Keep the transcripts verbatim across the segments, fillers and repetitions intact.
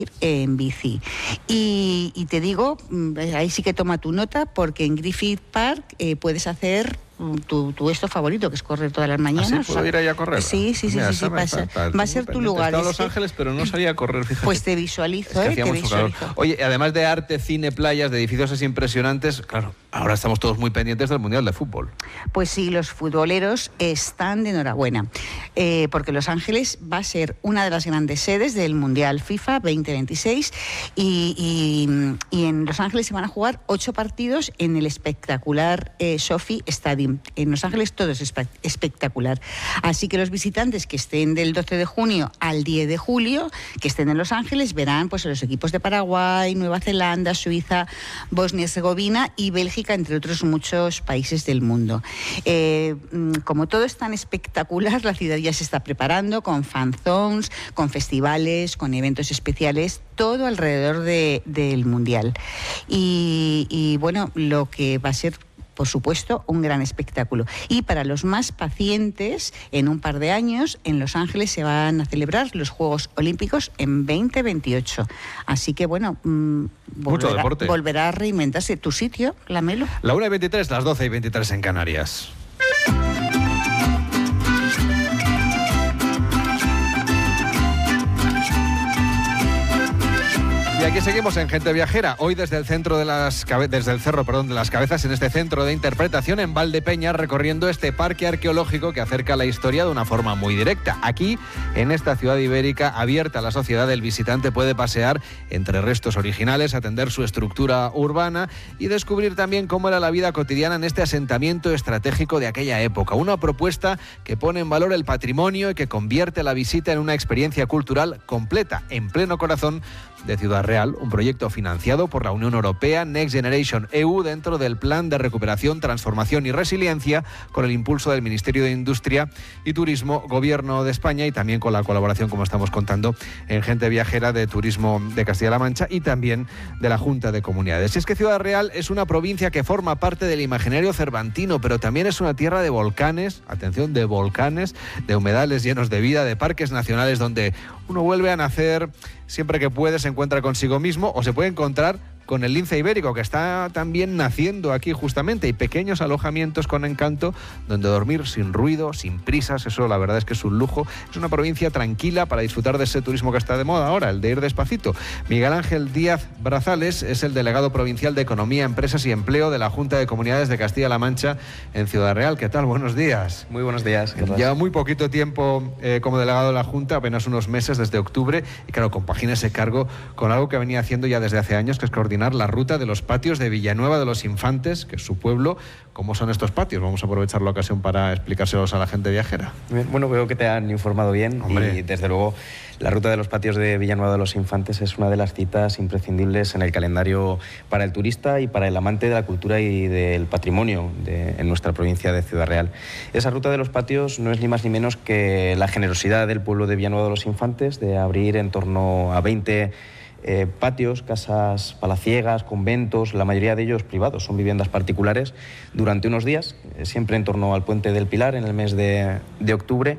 en bici. Y, y te digo, ahí sí que toma tu nota, porque en Griffith Park eh, puedes hacer tu, tu esto favorito, que es correr todas las mañanas. ¿Ah, sí? ¿Puedo ir ahí a correr? Sí, sí, sí, Mira, sí, sí, va, a ser, va a ser tu lugar. Estaba en Los Ángeles, pero no salía a correr, fíjate. Pues te visualizo, es que ¿eh? Te visualizo. Oye, además de arte, cine, playas, de edificios así impresionantes, claro, ahora estamos todos muy pendientes del Mundial de Fútbol. Pues sí, los futboleros están de enhorabuena, eh, porque Los Ángeles va a ser una de las grandes sedes del Mundial FIFA veinte veintiséis y, y, y en Los Ángeles se van a jugar ocho partidos en el espectacular eh, SoFi Stadium. En Los Ángeles todo es espe- espectacular. Así que los visitantes que estén del doce de junio al diez de julio, que estén en Los Ángeles, verán pues a los equipos de Paraguay, Nueva Zelanda, Suiza, Bosnia y Herzegovina y Bélgica, entre otros muchos países del mundo. Eh, como todo es tan espectacular, la ciudad ya se está preparando con fan zones, con festivales, con eventos especiales, todo alrededor de, del Mundial. Y, y bueno, lo que va a ser, por supuesto, un gran espectáculo. Y para los más pacientes, en un par de años, en Los Ángeles se van a celebrar los Juegos Olímpicos en veinte veintiocho. Así que, bueno, mmm, volverá, volverá a reinventarse. ¿Tu sitio, Lamelo? La una y veintitrés, las doce y veintitrés en Canarias. Y aquí seguimos en Gente Viajera, hoy desde el centro de las cabe- desde el cerro, perdón, de las Cabezas, en este centro de interpretación en Valdepeñas, recorriendo este parque arqueológico que acerca la historia de una forma muy directa. Aquí, en esta ciudad ibérica abierta a la sociedad, el visitante puede pasear entre restos originales, atender su estructura urbana y descubrir también cómo era la vida cotidiana en este asentamiento estratégico de aquella época. Una propuesta que pone en valor el patrimonio y que convierte la visita en una experiencia cultural completa, en pleno corazón de Ciudad Real, un proyecto financiado por la Unión Europea Next Generation E U dentro del Plan de Recuperación, Transformación y Resiliencia, con el impulso del Ministerio de Industria y Turismo, Gobierno de España, y también con la colaboración, como estamos contando, en Gente Viajera de Turismo de Castilla-La Mancha y también de la Junta de Comunidades. Y es que Ciudad Real es una provincia que forma parte del imaginario cervantino, pero también es una tierra de volcanes, atención, de volcanes, de humedales llenos de vida, de parques nacionales donde uno vuelve a nacer siempre que puede, se encuentra consigo mismo o se puede encontrar con el lince ibérico, que está también naciendo aquí justamente, y pequeños alojamientos con encanto donde dormir sin ruido, sin prisas. Eso la verdad es que es un lujo. Es una provincia tranquila para disfrutar de ese turismo que está de moda ahora, el de ir despacito. Miguel Ángel Díaz Brazales es el delegado provincial de Economía, Empresas y Empleo de la Junta de Comunidades de Castilla-La Mancha en Ciudad Real. ¿Qué tal? Buenos días. Muy buenos días. Lleva muy poquito tiempo eh, como delegado de la Junta, apenas unos meses, desde octubre, y claro, compagina ese cargo con algo que venía haciendo ya desde hace años, que es coordinar la ruta de los patios de Villanueva de los Infantes, que es su pueblo. ¿Cómo son estos patios? Vamos a aprovechar la ocasión para explicárselos a la gente viajera. Bueno, veo que te han informado bien. Hombre. Y desde luego la ruta de los patios de Villanueva de los Infantes es una de las citas imprescindibles en el calendario para el turista y para el amante de la cultura y del patrimonio de, en nuestra provincia de Ciudad Real. Esa ruta de los patios no es ni más ni menos que la generosidad del pueblo de Villanueva de los Infantes de abrir en torno a veinte Eh, patios, casas palaciegas, conventos, la mayoría de ellos privados, son viviendas particulares, durante unos días, eh, siempre en torno al Puente del Pilar, en el mes de, de octubre,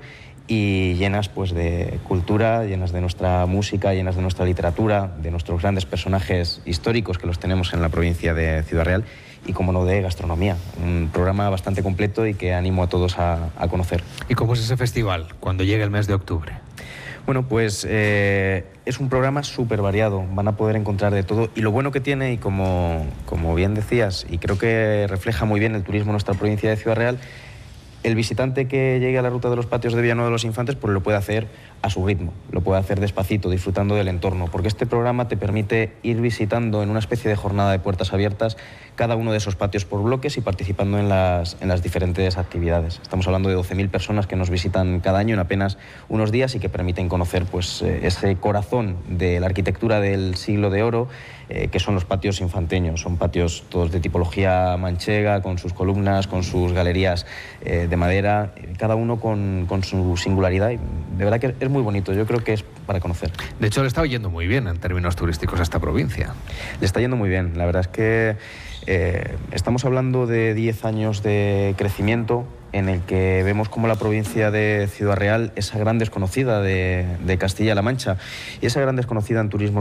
y llenas pues de cultura, llenas de nuestra música, llenas de nuestra literatura, de nuestros grandes personajes históricos que los tenemos en la provincia de Ciudad Real, y como no, de gastronomía. Un programa bastante completo y que animo a todos a, a conocer. ¿Y cómo es ese festival cuando llegue el mes de octubre? Bueno, pues eh, es un programa súper variado, van a poder encontrar de todo, y lo bueno que tiene, y como, como bien decías, y creo que refleja muy bien el turismo en nuestra provincia de Ciudad Real, el visitante que llegue a la ruta de los patios de Villanueva de los Infantes pues lo puede hacer a su ritmo, lo puede hacer despacito, disfrutando del entorno, porque este programa te permite ir visitando en una especie de jornada de puertas abiertas cada uno de esos patios por bloques y participando en las, en las diferentes actividades. Estamos hablando de doce mil personas que nos visitan cada año en apenas unos días y que permiten conocer pues, ese corazón de la arquitectura del siglo de oro, eh, que son los patios infanteños. Son patios todos de tipología manchega, con sus columnas, con sus galerías eh, de madera, cada uno con, con su singularidad. Y de verdad que es muy bonito, yo creo que es para conocer. De hecho, le está yendo muy bien en términos turísticos a esta provincia. Le está yendo muy bien, la verdad es que eh, estamos hablando de diez años de crecimiento en el que vemos como la provincia de Ciudad Real, esa gran desconocida de, de Castilla-La Mancha, y esa gran desconocida en turismo